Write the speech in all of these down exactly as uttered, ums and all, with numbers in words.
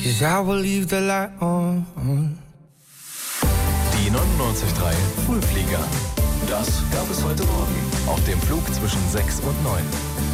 'cause I will leave the light on. Die neunundneunzig Komma drei Frühflieger. Das gab es heute Morgen auf dem Flug zwischen sechs und neun.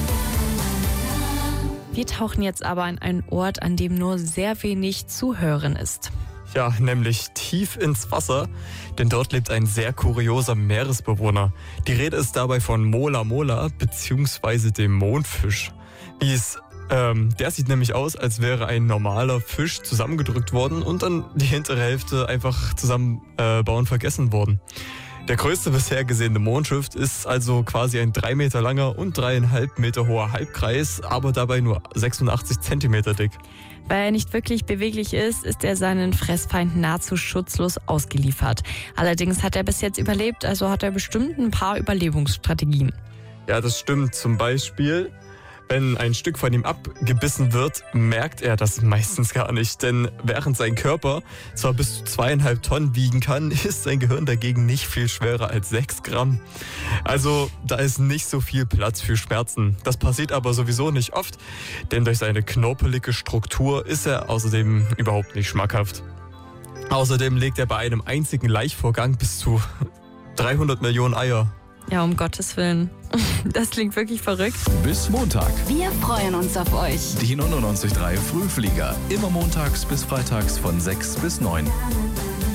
Wir tauchen jetzt aber an einen Ort, an dem nur sehr wenig zu hören ist. Ja, nämlich tief ins Wasser, denn dort lebt ein sehr kurioser Meeresbewohner. Die Rede ist dabei von Mola Mola bzw. dem Mondfisch. Wie es, ähm, der sieht nämlich aus, als wäre ein normaler Fisch zusammengedrückt worden und dann die hintere Hälfte einfach zusammenbauen äh, vergessen worden. Der größte bisher gesehene Mondschiff ist also quasi ein drei Meter langer und dreieinhalb Meter hoher Halbkreis, aber dabei nur sechsundachtzig Zentimeter dick. Weil er nicht wirklich beweglich ist, ist er seinen Fressfeinden nahezu schutzlos ausgeliefert. Allerdings hat er bis jetzt überlebt, also hat er bestimmt ein paar Überlebensstrategien. Ja, das stimmt. Zum Beispiel, wenn ein Stück von ihm abgebissen wird, merkt er das meistens gar nicht. Denn während sein Körper zwar bis zu zweieinhalb Tonnen wiegen kann, ist sein Gehirn dagegen nicht viel schwerer als sechs Gramm. Also da ist nicht so viel Platz für Schmerzen. Das passiert aber sowieso nicht oft, denn durch seine knorpelige Struktur ist er außerdem überhaupt nicht schmackhaft. Außerdem legt er bei einem einzigen Laichvorgang bis zu dreihundert Millionen Eier. Ja, um Gottes Willen. Das klingt wirklich verrückt. Bis Montag. Wir freuen uns auf euch. Die neunundneunzig Komma drei Frühflieger. Immer montags bis freitags von sechs bis neun.